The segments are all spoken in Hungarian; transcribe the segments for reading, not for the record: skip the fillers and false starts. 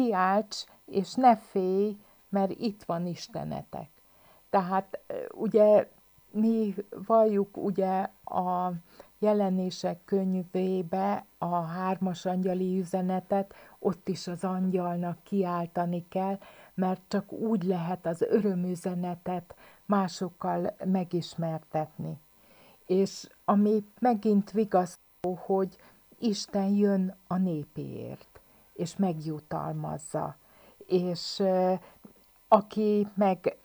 kiálts, és ne félj, mert itt van Istenetek. Tehát ugye mi valljuk ugye a Jelenések könyvébe a 3. angyali üzenetet, ott is az angyalnak kiáltani kell, mert csak úgy lehet az örömüzenetet másokkal megismertetni. És ami megint vigasztó, hogy Isten jön a népéért, és megjutalmazza. És aki meg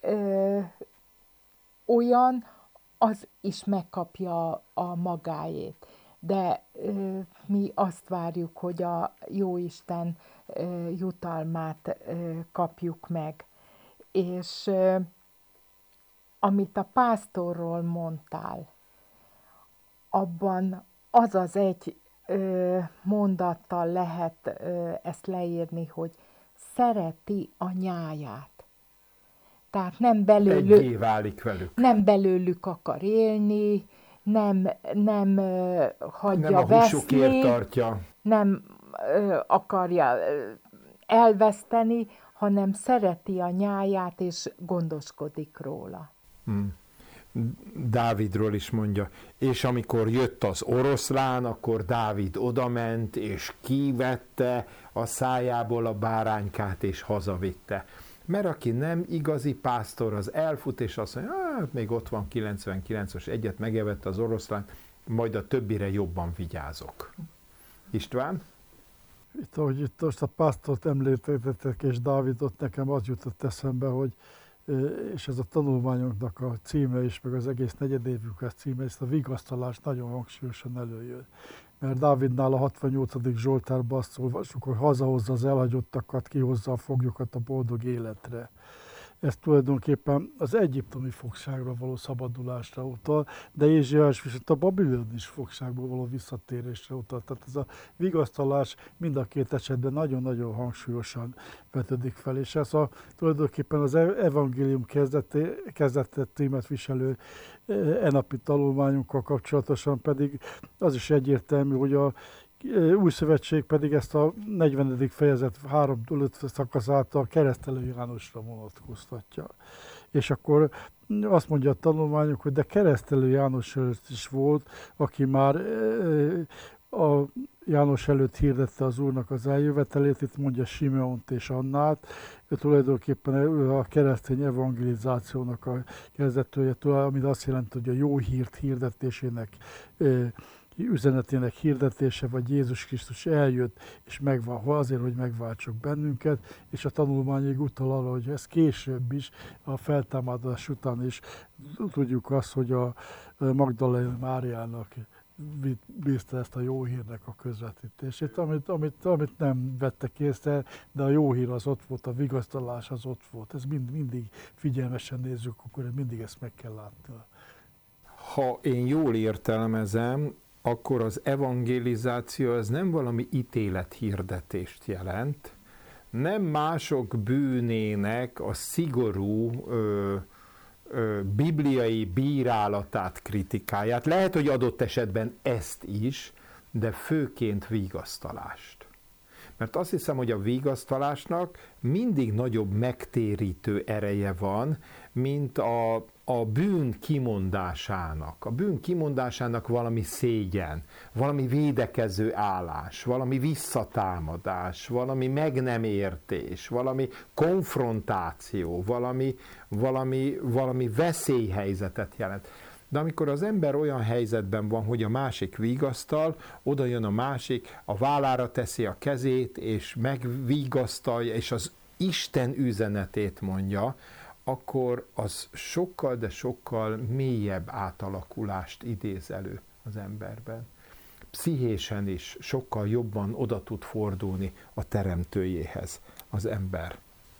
olyan, az is megkapja a magáét. De mi azt várjuk, hogy a Jóisten jutalmát kapjuk meg. És amit a pásztorról mondtál, abban az egy mondattal lehet ezt leírni, hogy szereti a nyáját. Tehát Egyé válik velük. Nem belőlük akar élni, nem hagyja nem a húsukért tartja. Nem akarja elveszteni, hanem szereti a nyáját, és gondoskodik róla. Dávidról is mondja, és amikor jött az oroszlán, akkor Dávid odament, és kivette a szájából a báránykát, és hazavitte. Mert aki nem igazi pásztor, az elfut, és azt mondja, még ott van 99-os, egyet megevette az oroszlán, majd a többire jobban vigyázok. István? Ahogy itt most a pásztort említettek, és Dávidot, nekem az jutott eszembe, hogy és ez a tanulmányunknak a címe is, meg az egész negyedévünk a címe, ezt a vigasztalás nagyon hangsúlyosan előjön. Mert Dávidnál a 68. Zsoltárban azt olvassuk, hogy hazahozza az elhagyottakat, kihozza a foglyokat a boldog életre. Ez tulajdonképpen az egyiptomi fogságra való szabadulásra utal, de Ézsaiás viszont a babilonis fogságból való visszatérésre utal. Tehát ez a vigasztalás mind a két esetben nagyon-nagyon hangsúlyosan vetődik fel, és ez tulajdonképpen az evangélium kezdetet címet viselő napi tanulmányunkkal kapcsolatosan pedig az is egyértelmű, hogy a Új Szövetség pedig ezt a 40. fejezet 3-5 szakaszát a Keresztelő Jánosra vonatkoztatja. És akkor azt mondja a tanulmányok, hogy de Keresztelő János előtt is volt, aki már a János előtt hirdette az Úrnak az eljövetelét, itt mondja Simeont és Annát, ő tulajdonképpen a keresztény evangelizációnak a kezdetője, ami azt jelenti, hogy a jó hírt hirdetésének üzenetének hirdetése, vagy Jézus Krisztus eljött, és azért, hogy megváltson bennünket, és a tanulmányig utal arra, hogy ez később is, a feltámadás után is tudjuk azt, hogy a Magdalena Máriának bízta ezt a jó hírnek a közvetítését, amit nem vettek észre, de a jó hír az ott volt, a vigasztalás az ott volt. Ez mindig figyelmesen nézzük, akkor mindig ezt meg kell látni. Ha én jól értelmezem, akkor az evangelizáció az nem valami ítélethirdetést jelent, nem mások bűnének a szigorú bibliai bírálatát, kritikáját, lehet, hogy adott esetben ezt is, de főként vigasztalást. Mert azt hiszem, hogy a vigasztalásnak mindig nagyobb megtérítő ereje van, mint a bűn kimondásának. A bűn kimondásának valami szégyen, valami védekező állás, valami visszatámadás, valami meg nem értés, valami konfrontáció, valami veszélyhelyzetet jelent. De amikor az ember olyan helyzetben van, hogy a másik vigasztal, oda jön a másik, a vállára teszi a kezét, és megvigasztalja, és az Isten üzenetét mondja, akkor az sokkal, de sokkal mélyebb átalakulást idéz elő az emberben. Pszichésen is sokkal jobban oda tud fordulni a teremtőjéhez az ember.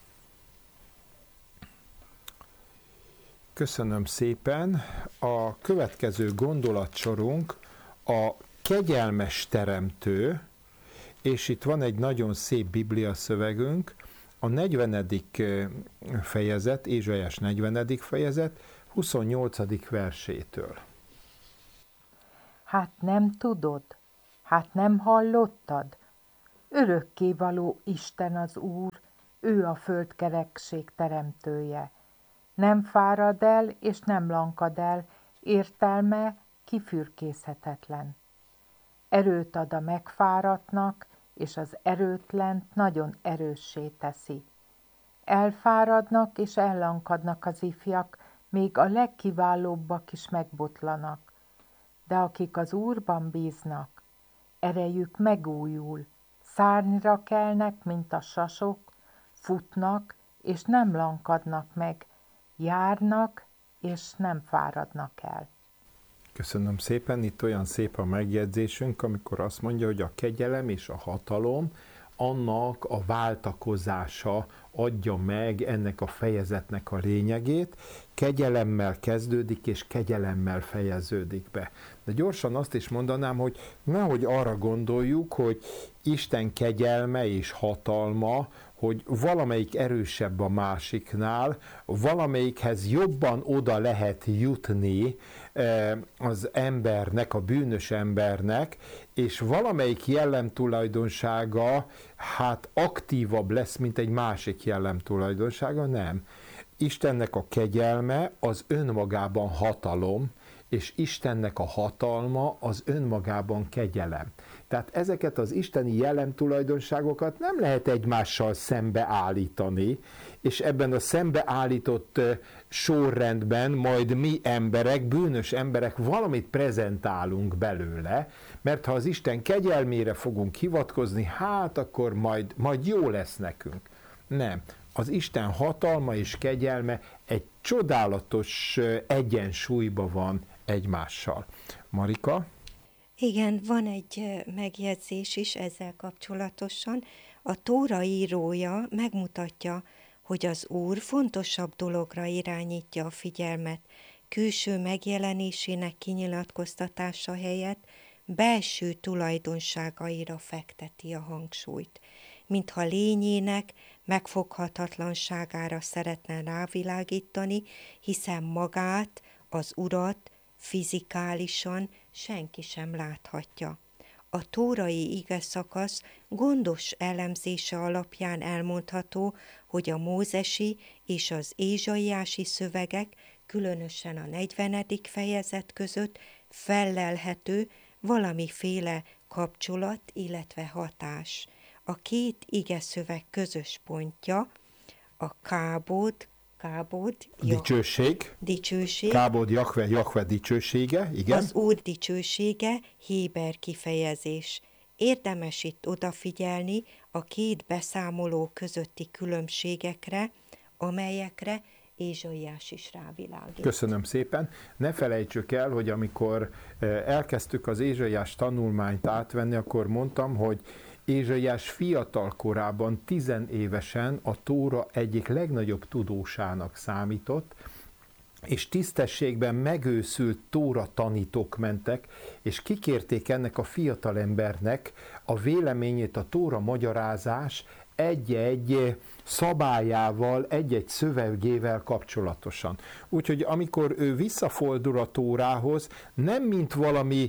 Köszönöm szépen. A következő gondolatsorunk a kegyelmes teremtő, és itt van egy nagyon szép Biblia szövegünk, a 40. fejezet, Ézsaiás 40. fejezet, 28. versétől. Hát nem tudod? Hát nem hallottad? Örökkévaló Isten az Úr, ő a földkerekség teremtője. Nem fárad el és nem lankad el, értelme kifürkészhetetlen. Erőt ad a megfáradtnak, és az erőtlent nagyon erőssé teszi. Elfáradnak és ellankadnak az ifjak, még a legkiválóbbak is megbotlanak. De akik az Úrban bíznak, erejük megújul, szárnyra kelnek, mint a sasok, futnak, és nem lankadnak meg, járnak, és nem fáradnak el. Köszönöm szépen, itt olyan szép a megjegyzésünk, amikor azt mondja, hogy a kegyelem és a hatalom annak a váltakozása adja meg ennek a fejezetnek a lényegét, kegyelemmel kezdődik és kegyelemmel fejeződik be. De gyorsan azt is mondanám, hogy nehogy arra gondoljuk, hogy Isten kegyelme és hatalma, hogy valamelyik erősebb a másiknál, valamelyikhez jobban oda lehet jutni az embernek, a bűnös embernek, és valamelyik jellemtulajdonsága hát aktívabb lesz, mint egy másik jellemtulajdonsága, nem. Istennek a kegyelme az önmagában hatalom, és Istennek a hatalma az önmagában kegyelem. Tehát ezeket az isteni jellemtulajdonságokat nem lehet egymással szembeállítani, és ebben a szembeállított sorrendben majd mi emberek, bűnös emberek valamit prezentálunk belőle, mert ha az Isten kegyelmére fogunk hivatkozni, hát akkor majd jó lesz nekünk. Nem. Az Isten hatalma és kegyelme egy csodálatos egyensúlyban van egymással. Marika? Igen, van egy megjegyzés is ezzel kapcsolatosan. A Tóra írója megmutatja, hogy az Úr fontosabb dologra irányítja a figyelmet, külső megjelenésének kinyilatkoztatása helyett belső tulajdonságaira fekteti a hangsúlyt, mintha lényének megfoghatatlanságára szeretne rávilágítani, hiszen magát, az Urat fizikálisan senki sem láthatja. A tórai ige szakasz gondos elemzése alapján elmondható, hogy a mózesi és az ézsaiási szövegek, különösen a 40. fejezet között fellelhető valamiféle kapcsolat, illetve hatás. A két ige szöveg közös pontja a kábod, dicsőség, kábod, Jahve dicsősége, igen. Az Úr dicsősége, héber kifejezés. Érdemes itt odafigyelni a két beszámoló közötti különbségekre, amelyekre Ézsaiás is rávilágít. Köszönöm szépen. Ne felejtsük el, hogy amikor elkezdtük az Ézsaiás tanulmányt átvenni, akkor mondtam, hogy Ézsaiás fiatal korában, 10 évesen a Tóra egyik legnagyobb tudósának számított, és tisztességben megőszült Tóra tanítók mentek, és kikérték ennek a fiatal embernek a véleményét a Tóra magyarázás egy-egy szabályával, egy-egy szövegével kapcsolatosan. Úgyhogy amikor ő visszafordul a Tórához, nem mint valami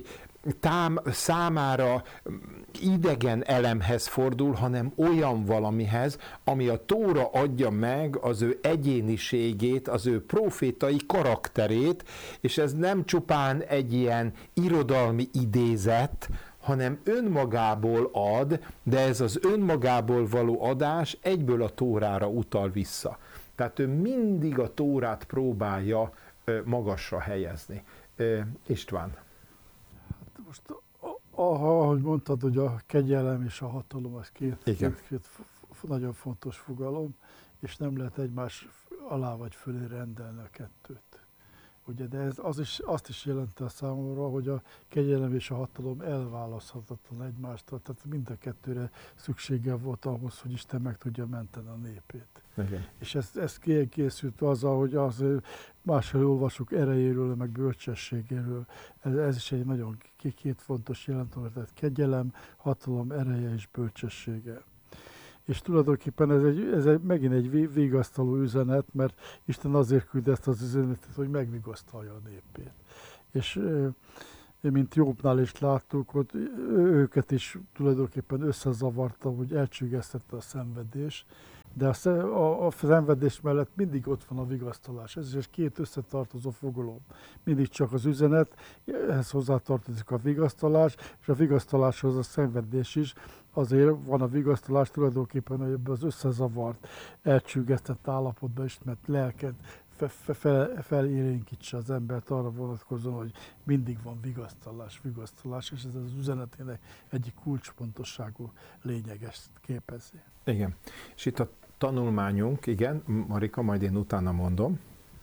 számára idegen elemhez fordul, hanem olyan valamihez, ami a Tóra adja meg az ő egyéniségét, az ő profétai karakterét, és ez nem csupán egy ilyen irodalmi idézet, hanem önmagából ad, de ez az önmagából való adás egyből a Tórára utal vissza. Tehát ő mindig a Tórát próbálja magasra helyezni. István. Most, ahogy mondtad, hogy a kegyelem és a hatalom, az két nagyon fontos fogalom, és nem lehet egymás alá vagy fölé rendelni a kettőt. Ugye, de ez azt is jelenti a számomra, hogy a kegyelem és a hatalom elválaszthatatlan egymástól, tehát mind a kettőre szüksége volt ahhoz, hogy Isten meg tudja menteni a népét. Igen. És ez kiegészült azzal, hogy az máshol olvasok erejéről, meg bölcsességéről. Ez is egy nagyon két fontos jelentés, tehát kegyelem, hatalom, ereje és bölcsessége. És tulajdonképpen ez megint egy vigasztaló üzenet, mert Isten azért küld ezt az üzenetet, hogy megvigasztalja a népét. És mint Jobbnál is láttuk, hogy őket is tulajdonképpen összezavarta, hogy elcsüggesztette a szenvedés, de a szenvedés mellett mindig ott van a vigasztalás. Ez is egy két összetartozó fogalom. Mindig csak az üzenet, ehhez hozzátartozik a vigasztalás, és a vigasztaláshoz a szenvedés is. Azért van a vigasztalás tulajdonképpen, hogy ebben az összezavart, elcsüggesztett állapotban is, mert lelked felélénkítse az embert arra vonatkozóan, hogy mindig van vigasztalás, és ez az üzenetének egyik kulcsfontosságú lényeges képezi. Igen. És itt a tanulmányunk, igen, Marika, majd én utána mondom.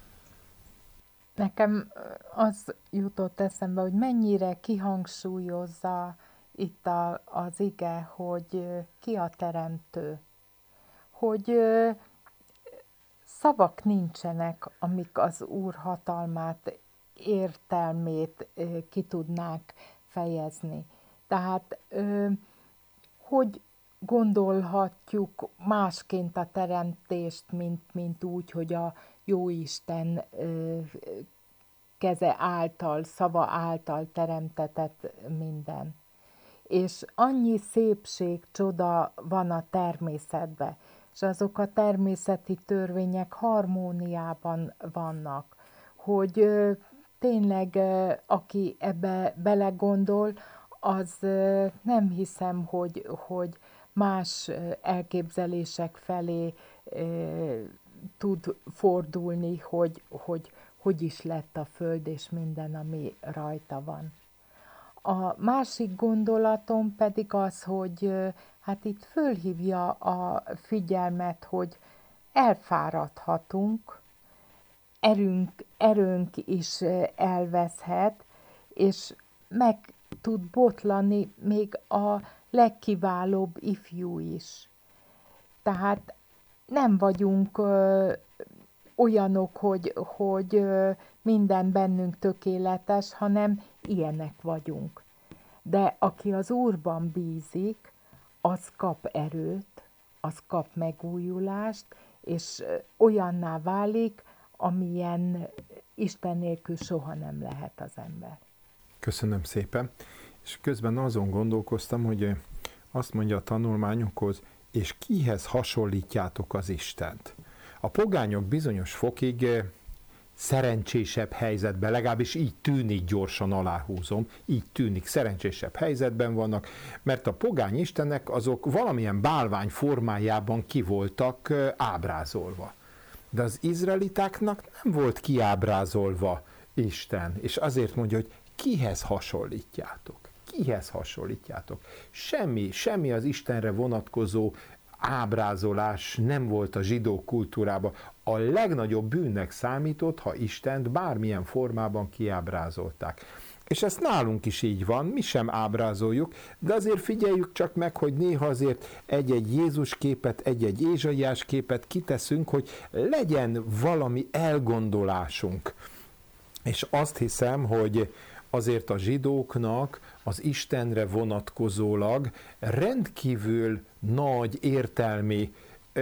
Nekem az jutott eszembe, hogy mennyire kihangsúlyozza itt az ige, hogy ki a teremtő. Hogy szavak nincsenek, amik az Úr hatalmát, értelmét ki tudnák fejezni. Tehát, hogy gondolhatjuk másként a teremtést, mint úgy, hogy a Jóisten keze által, szava által teremtetett minden. És annyi szépség, csoda van a természetben, és azok a természeti törvények harmóniában vannak, hogy tényleg aki ebbe belegondol, az nem hiszem, hogy más elképzelések felé tud fordulni, hogy is lett a Föld és minden, ami rajta van. A másik gondolatom pedig az, hogy hát itt fölhívja a figyelmet, hogy elfáradhatunk, erőnk is elveszhet, és meg tud botlani még a legkiválóbb ifjú is. Tehát nem vagyunk olyanok, hogy minden bennünk tökéletes, hanem ilyenek vagyunk. De aki az Úrban bízik, az kap erőt, az kap megújulást, és olyanná válik, amilyen Isten nélkül soha nem lehet az ember. Köszönöm szépen. És közben azon gondolkoztam, hogy azt mondja a tanulmányokhoz, és kihez hasonlítjátok az Istent? A pogányok bizonyos fokig szerencsésebb helyzetben, legalábbis így tűnik, gyorsan aláhúzom, így tűnik, szerencsésebb helyzetben vannak, mert a pogány istenek azok valamilyen bálvány formájában ki voltak ábrázolva. De az izraelitáknak nem volt kiábrázolva Isten, és azért mondja, hogy kihez hasonlítjátok? Kihez hasonlítjátok? Semmi az Istenre vonatkozó ábrázolás nem volt a zsidó kultúrában. A legnagyobb bűnnek számított, ha Istent bármilyen formában kiábrázolták. És ez nálunk is így van, mi sem ábrázoljuk, de azért figyeljük csak meg, hogy néha azért egy-egy Jézus képet, egy-egy Ézsaiás képet kiteszünk, hogy legyen valami elgondolásunk. És azt hiszem, hogy azért a zsidóknak az Istenre vonatkozólag rendkívül nagy értelmi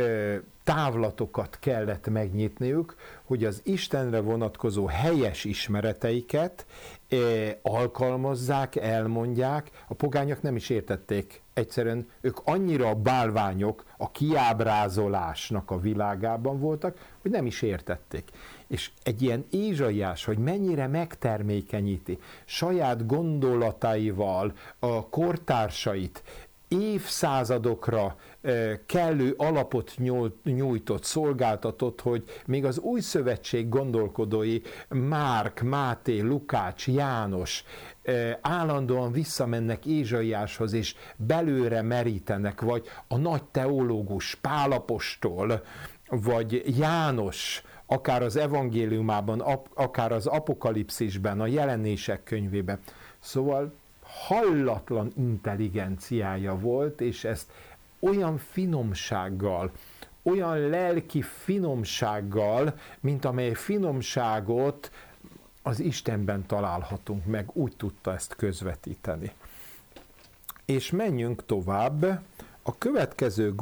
távlatokat kellett megnyitniuk, hogy az Istenre vonatkozó helyes ismereteiket alkalmazzák, elmondják. A pogányok nem is értették. Egyszerűen ők annyira a bálványok, a kiábrázolásnak a világában voltak, hogy nem is értették. És egy ilyen Ézsaiás, hogy mennyire megtermékenyíti saját gondolataival a kortársait, évszázadokra kellő alapot nyújtott, szolgáltatott, hogy még az új szövetség gondolkodói, Márk, Máté, Lukács, János állandóan visszamennek Ézsaiáshoz, és belőle merítenek, vagy a nagy teológus Pál apostol, vagy János, akár az evangéliumában, akár az apokalipszisben, a jelenések könyvében. Szóval hallatlan intelligenciája volt, és ezt olyan finomsággal, olyan lelki finomsággal, mint amely finomságot az Istenben találhatunk meg, úgy tudta ezt közvetíteni. És menjünk tovább. A következő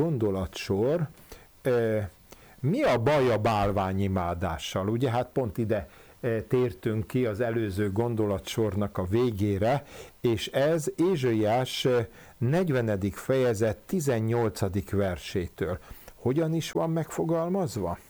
gondolatsor, mi a baj a bálványimádással? Ugye hát pont ide tértünk ki az előző gondolatsornak a végére, és ez Ézsaiás 40. fejezet 18. versétől. Hogyan is van megfogalmazva?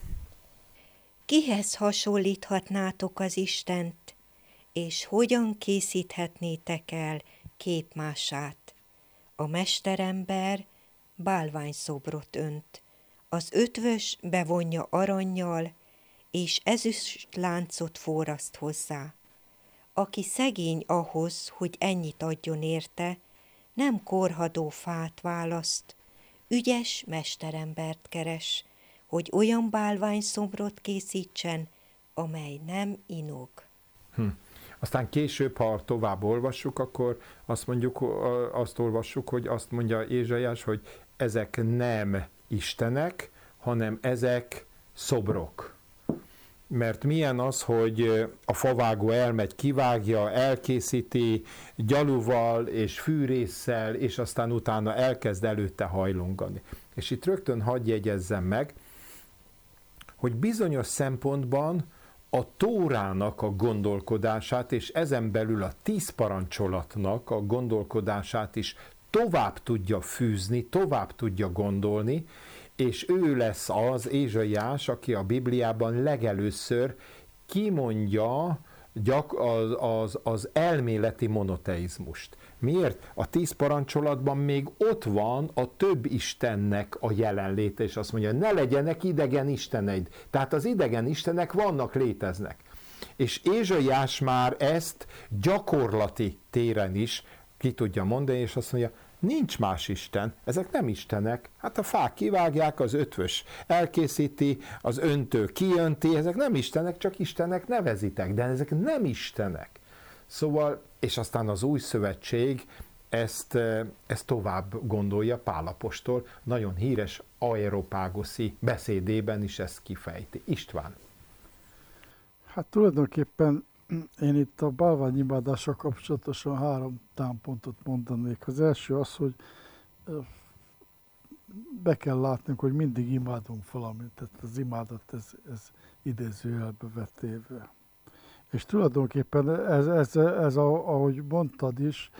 Kihez hasonlíthatnátok az Istent, és hogyan készíthetnétek el képmását? A mesterember bálványszobrot önt, az ötvös bevonja arannyal, és ezüst láncot forraszt hozzá. Aki szegény ahhoz, hogy ennyit adjon érte, nem korhadó fát választ, ügyes mesterembert keres, hogy olyan bálványszobrot készítsen, amely nem inog. Aztán később, ha tovább olvassuk, akkor azt olvassuk, hogy azt mondja Ézsaiás, hogy ezek nem istenek, hanem ezek szobrok. Mert milyen az, hogy a favágó elmegy, kivágja, elkészíti gyaluval és fűrésszel, és aztán utána elkezd előtte hajlongani. És itt rögtön hadd jegyezzem meg, hogy bizonyos szempontban a Tórának a gondolkodását, és ezen belül a 10 parancsolatnak a gondolkodását is tovább tudja fűzni, tovább tudja gondolni, és ő lesz az Ézsaiás, aki a Bibliában legelőször kimondja az elméleti monoteizmust. Miért? A 10 parancsolatban még ott van a több istennek a jelenléte, és azt mondja, ne legyenek idegen isteneid. Tehát az idegen istenek vannak, léteznek. És Ézsaiás már ezt gyakorlati téren is ki tudja mondani, és azt mondja, nincs más Isten, ezek nem istenek. Hát a fák kivágják, az ötvös elkészíti, az öntő kijönti, ezek nem istenek, csak istenek nevezitek, de ezek nem istenek. Szóval, és aztán az új szövetség ezt tovább gondolja Pál apostol, nagyon híres Areopágoszi beszédében is ezt kifejti. István. Hát tulajdonképpen én itt a bálványimádással kapcsolatosan 3 támpontot mondanék. Az első az, hogy be kell látnunk, hogy mindig imádunk valamit, tehát az imádat ez idézőjelbe vetéve. És tulajdonképpen ez ahogy mondtad is,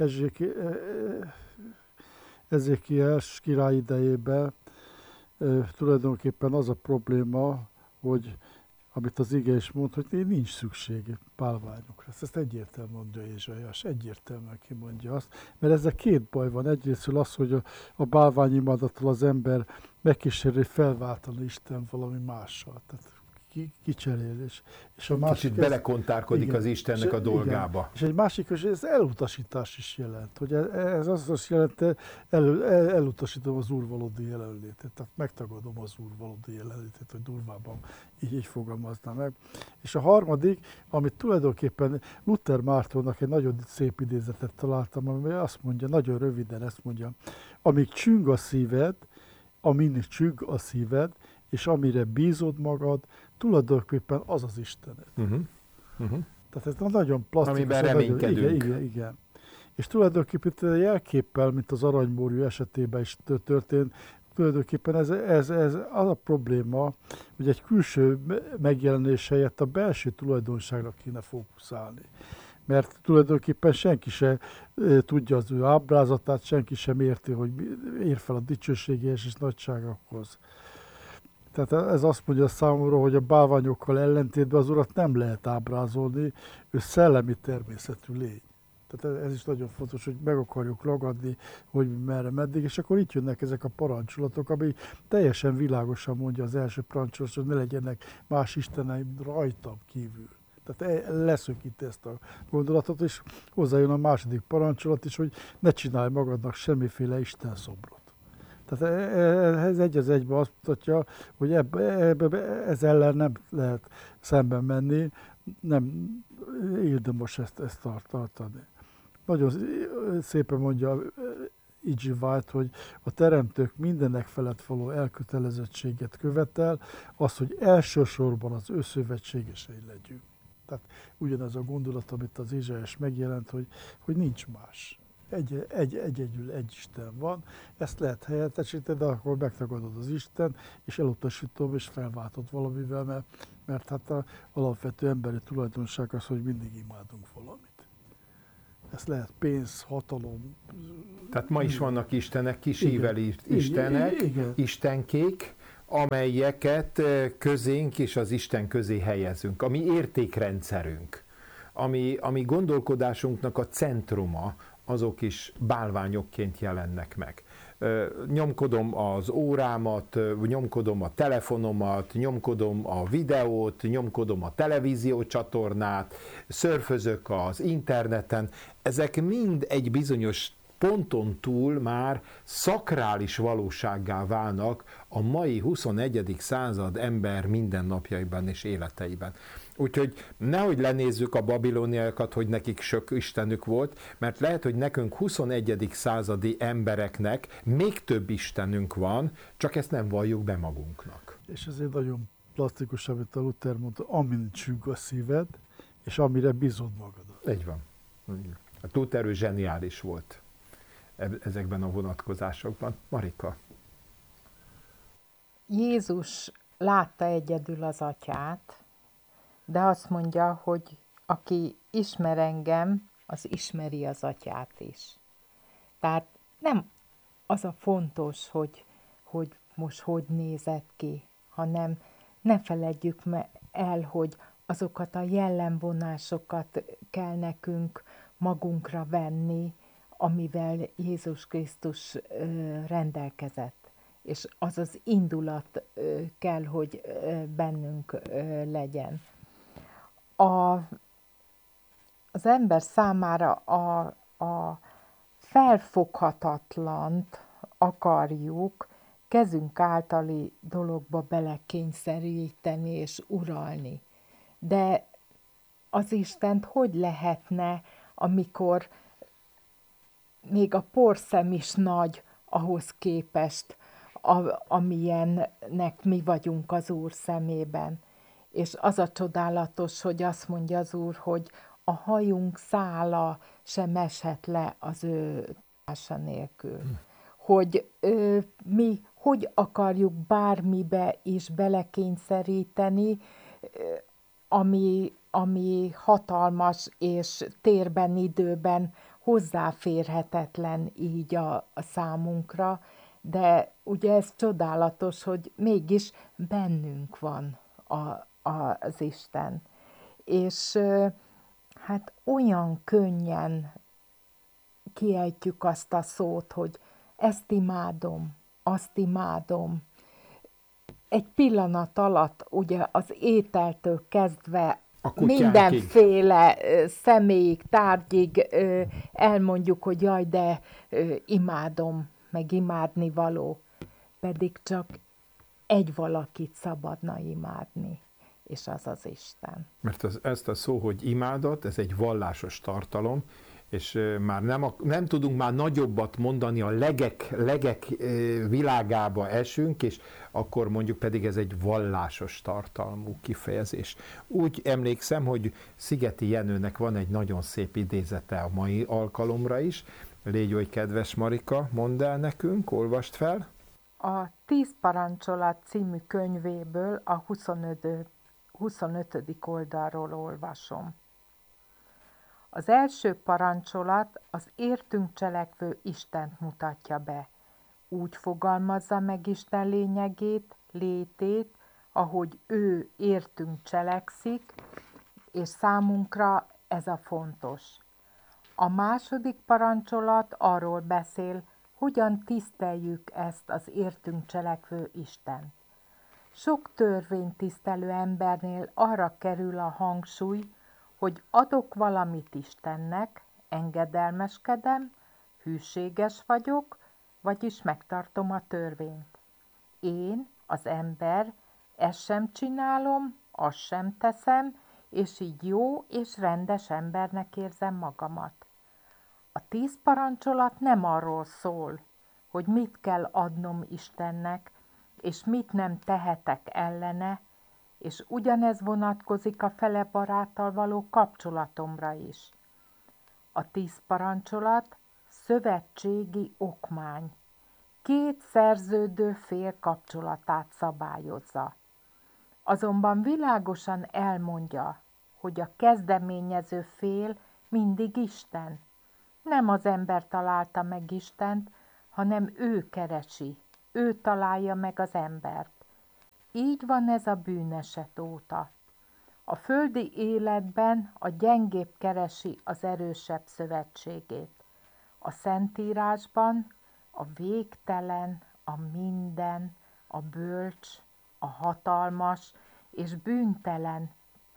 Ezékiás király idejében tulajdonképpen az a probléma, hogy amit az ige is mond, hogy nincs szüksége bálványokra. Ezt egyértelműen mondja Ézsaiás, egyértelműen kimondja azt, mert ezzel 2 baj van. Egyrészt az, hogy a bálványimádattal az ember megkíséri felváltani Isten valami mással. Tehát kicserélés. És a másik, kicsit belekontárkodik az Istennek a dolgába. Igen. És egy másik, hogy ez elutasítás is jelent. Hogy ez azt jelenti, elutasítom az Úr valódi jelenlétét. Tehát megtagadom az Úr valódi jelenlétét, hogy durvában így fogalmaznám meg. És a harmadik, amit tulajdonképpen Luther Mártonnak egy nagyon szép idézetet találtam, ami azt mondja, nagyon röviden ezt mondja, amíg csüng a szíved, amin csüng a szíved, és amire bízod magad, tulajdonképpen az az Istened. Tehát ez nagyon plastikus. Amiben reménykedünk. Igen. És tulajdonképpen jelképpel, mint az aranymórjú esetében is történt, tulajdonképpen ez az a probléma, hogy egy külső megjelenés helyett a belső tulajdonságra kéne fókuszálni. Mert tulajdonképpen senki se tudja az ő ábrázatát, senki sem érti, hogy ér fel a dicsőségéhez és nagyságokhoz. Tehát ez azt mondja számomra, hogy a bálványokkal ellentétben az Urat nem lehet ábrázolni, ő szellemi természetű lény. Tehát ez is nagyon fontos, hogy meg akarjuk ragadni, hogy merre, meddig, és akkor itt jönnek ezek a parancsolatok, ami teljesen világosan mondja az első parancsolat, hogy ne legyenek más isteneim rajtam kívül. Tehát leszökíti ezt a gondolatot, és hozzájön a második parancsolat is, hogy ne csinálj magadnak semmiféle istenszobrot. Tehát ez egy az egyben azt mutatja, hogy ez ellen nem lehet szemben menni, nem érdemes ezt tartani. Nagyon szépen mondja E.G. White, hogy a teremtők mindenek felett való elkötelezettséget követel, az, hogy elsősorban az ő szövetségesei legyünk. Tehát ugyanaz a gondolat, amit az Ézsaiás megjelent, hogy nincs más. Egyedül egy Isten van, ezt lehet helyettesíteni, de akkor megtagadod az Isten, és elutasítom, és felváltod valamivel, mert hát az alapvető emberi tulajdonság az, hogy mindig imádunk valamit. Ez lehet pénz, hatalom. Tehát ma is vannak istenek, kis ível írt istenek, igen. istenkék, amelyeket közénk és az Isten közé helyezünk, ami értékrendszerünk, ami gondolkodásunknak a centruma, azok is bálványokként jelennek meg. Nyomkodom az órámat, nyomkodom a telefonomat, nyomkodom a videót, nyomkodom a televíziócsatornát, szörfözök az interneten. Ezek mind egy bizonyos ponton túl már szakrális valósággá válnak a mai 21. század ember mindennapjaiban és életeiben. Úgyhogy nehogy lenézzük a babiloniaiakat, hogy nekik sok istenük volt, mert lehet, hogy nekünk 21. századi embereknek még több istenünk van, csak ezt nem valljuk be magunknak. És ezért nagyon plastikus, amit a Luther mondta, amint csügg a szíved, és amire bízod magadat. Így van. A Luther ő zseniális volt ezekben a vonatkozásokban. Marika. Jézus látta egyedül az atyát, de azt mondja, hogy aki ismer engem, az ismeri az atyát is. Tehát nem az a fontos, hogy most hogy nézett ki, hanem ne feledjük el, hogy azokat a jellemvonásokat kell nekünk magunkra venni, amivel Jézus Krisztus rendelkezett. És az az indulat kell, hogy bennünk legyen. Az ember számára a felfoghatatlant akarjuk kezünk általi dologba belekényszeríteni és uralni. De az Istent hogy lehetne, amikor még a porszem is nagy ahhoz képest, amilyennek mi vagyunk az Úr szemében. És az a csodálatos, hogy azt mondja az Úr, hogy a hajunk szála sem eshet le az ő tudása nélkül. Hogy mi hogy akarjuk bármibe is belekényszeríteni, ami hatalmas és térben, időben hozzáférhetetlen így a számunkra, de ugye ez csodálatos, hogy mégis bennünk van az Isten. És hát olyan könnyen kiejtjük azt a szót, hogy ezt imádom, azt imádom. Egy pillanat alatt ugye az ételtől kezdve mindenféle személyig, tárgyig elmondjuk, hogy jaj, de imádom, meg imádni való. Pedig csak egy valakit szabadna imádni, és az az Isten. Mert ezt a szó, hogy imádat, ez egy vallásos tartalom, és már nem tudunk már nagyobbat mondani, a legek világába esünk, és akkor mondjuk pedig ez egy vallásos tartalmú kifejezés. Úgy emlékszem, hogy Szigeti Jenőnek van egy nagyon szép idézete a mai alkalomra is. Légy oly kedves, Marika, mondd el nekünk, olvast fel. A 10 parancsolat című könyvéből a 25. oldalról olvasom. Az első parancsolat az értünk cselekvő Istent mutatja be. Úgy fogalmazza meg Isten lényegét, létét, ahogy ő értünk cselekszik, és számunkra ez a fontos. A második parancsolat arról beszél, hogyan tiszteljük ezt az értünk cselekvő Istent. Sok törvénytisztelő embernél arra kerül a hangsúly, hogy adok valamit Istennek, engedelmeskedem, hűséges vagyok, vagyis megtartom a törvényt. Én, az ember, ezt sem csinálom, azt sem teszem, és így jó és rendes embernek érzem magamat. A 10 parancsolat nem arról szól, hogy mit kell adnom Istennek, és mit nem tehetek ellene, és ugyanez vonatkozik a fele baráttal való kapcsolatomra is. A 10 parancsolat szövetségi okmány. Két szerződő fél kapcsolatát szabályozza. Azonban világosan elmondja, hogy a kezdeményező fél mindig Isten. Nem az ember találta meg Istent, hanem ő keresi, ő találja meg az embert. Így van ez a bűneset óta. A földi életben a gyengébb keresi az erősebb szövetségét. A Szentírásban a végtelen, a minden, a bölcs, a hatalmas és bűntelen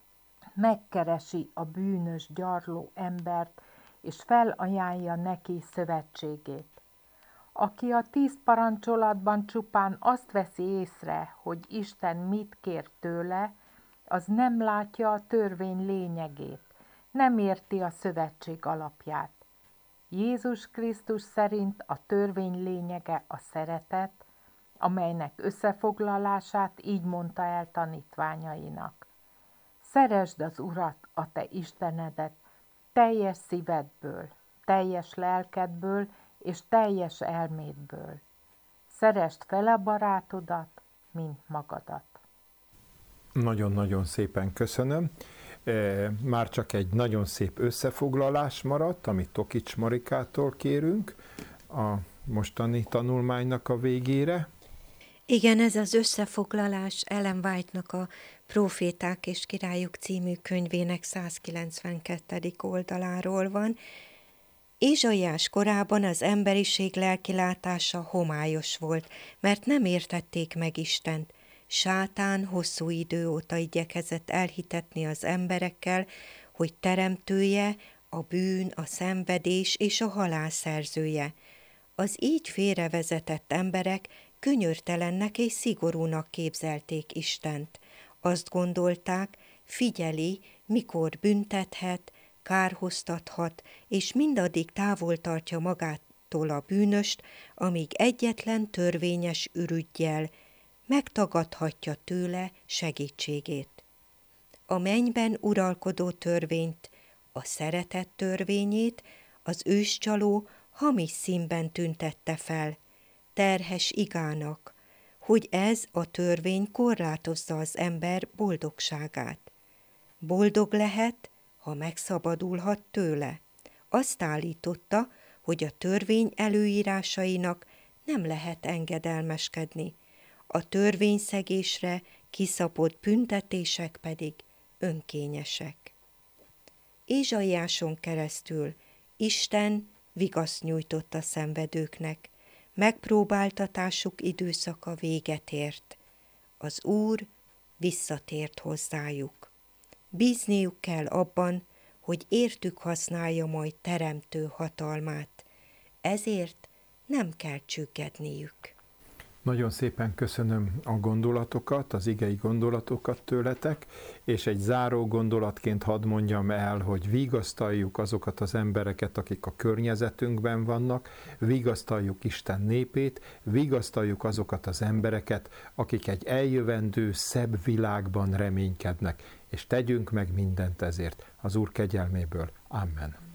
megkeresi a bűnös, gyarló embert, és felajánlja neki szövetségét. Aki a 10 parancsolatban csupán azt veszi észre, hogy Isten mit kér tőle, az nem látja a törvény lényegét, nem érti a szövetség alapját. Jézus Krisztus szerint a törvény lényege a szeretet, amelynek összefoglalását így mondta el tanítványainak. Szeresd az Urat, a te Istenedet, teljes szívedből, teljes lelkedből és teljes elmédből. Szeresd fel a barátodat, mint magadat. Nagyon-nagyon szépen köszönöm. Már csak egy nagyon szép összefoglalás maradt, amit Tokics Marikától kérünk a mostani tanulmánynak a végére. Igen, ez az összefoglalás Ellen White-nak a Próféták és királyok című könyvének 192. oldaláról van. Ézsaiás korában az emberiség lelkilátása homályos volt, mert nem értették meg Istent. Sátán hosszú idő óta igyekezett elhitetni az emberekkel, hogy teremtője, a bűn, a szenvedés és a halál szerzője. Az így félrevezetett emberek könyörtelennek és szigorúnak képzelték Istent. Azt gondolták, figyeli, mikor büntethet, kárhoztathat, és mindaddig távol tartja magától a bűnöst, amíg egyetlen törvényes ürüggyel megtagadhatja tőle segítségét. A mennyben uralkodó törvényt, a szeretet törvényét az őscsaló hamis színben tüntette fel, terhes igának, hogy ez a törvény korlátozza az ember boldogságát. Boldog lehet, ha megszabadulhat tőle. Azt állította, hogy a törvény előírásainak nem lehet engedelmeskedni, a törvényszegésre kiszabott büntetések pedig önkényesek. Ézsaiáson keresztül Isten vigaszt nyújtott a szenvedőknek, megpróbáltatásuk időszaka véget ért. Az Úr visszatért hozzájuk. Bízniuk kell abban, hogy értük használja majd teremtő hatalmát. Ezért nem kell csüggedniük. Nagyon szépen köszönöm a gondolatokat, az igei gondolatokat tőletek, és egy záró gondolatként hadd mondjam el, hogy vigasztaljuk azokat az embereket, akik a környezetünkben vannak, vigasztaljuk Isten népét, vigasztaljuk azokat az embereket, akik egy eljövendő, szebb világban reménykednek, és tegyünk meg mindent ezért az Úr kegyelméből. Amen.